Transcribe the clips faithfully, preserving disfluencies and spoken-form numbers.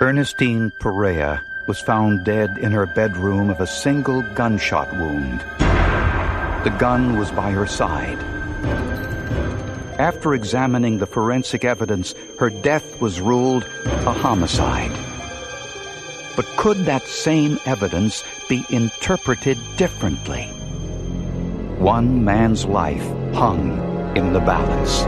Ernestine Perea was found dead in her bedroom of a single gunshot wound. The gun was by her side. After examining the forensic evidence, her death was ruled a homicide. But could that same evidence be interpreted differently? One man's life hung in the balance.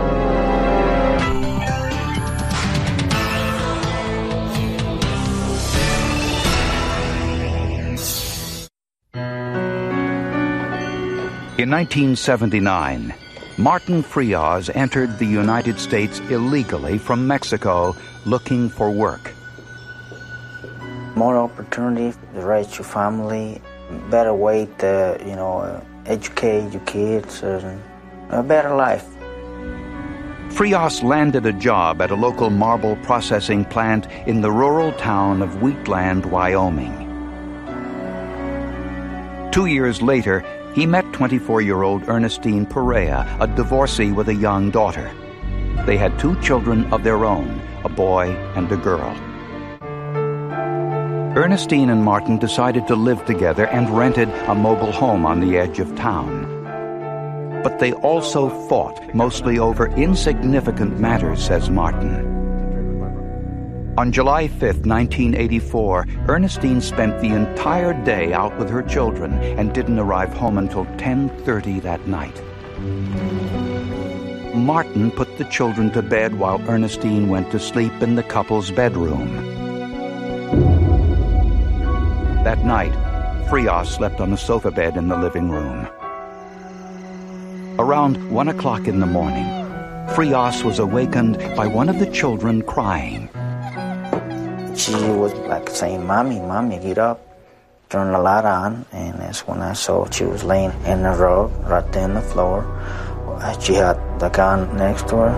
In nineteen seventy-nine, Martin Frias entered the United States illegally from Mexico looking for work. More opportunity to raise your family, better way to, you know, educate your kids, and a better life. Frias landed a job at a local marble processing plant in the rural town of Wheatland, Wyoming. Two years later, he met twenty-four-year-old Ernestine Perea, a divorcee with a young daughter. They had two children of their own, a boy and a girl. Ernestine and Martin decided to live together and rented a mobile home on the edge of town. But they also fought, mostly over insignificant matters, says Martin. On July fifth, nineteen eighty-four, Ernestine spent the entire day out with her children and didn't arrive home until ten thirty that night. Martin put the children to bed while Ernestine went to sleep in the couple's bedroom. That night, Frias slept on a sofa bed in the living room. Around one o'clock in the morning, Frias was awakened by one of the children crying. She was like saying, "Mommy, Mommy, get up." Turned the light on, and that's when I saw she was laying in the rug right there on the floor. She had the gun next to her.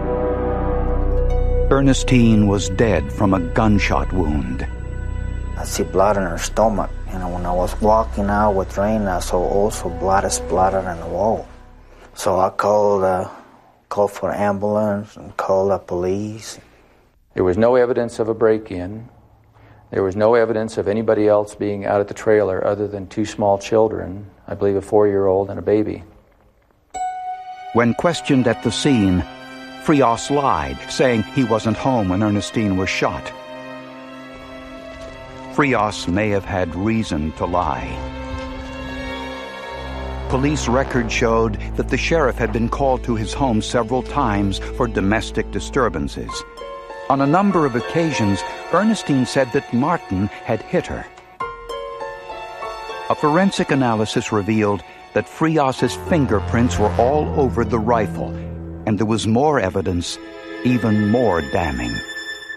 Ernestine was dead from a gunshot wound. I see blood in her stomach. You know, when I was walking out with rain, I saw also blood splattered on the wall. So I called, uh, called for an ambulance and called the police. There was no evidence of a break-in. There was no evidence of anybody else being out at the trailer other than two small children, I believe a four-year-old and a baby. When questioned at the scene, Frias lied, saying he wasn't home when Ernestine was shot. Frias may have had reason to lie. Police records showed that the sheriff had been called to his home several times for domestic disturbances. On a number of occasions, Ernestine said that Martin had hit her. A forensic analysis revealed that Frias's fingerprints were all over the rifle, and there was more evidence, even more damning.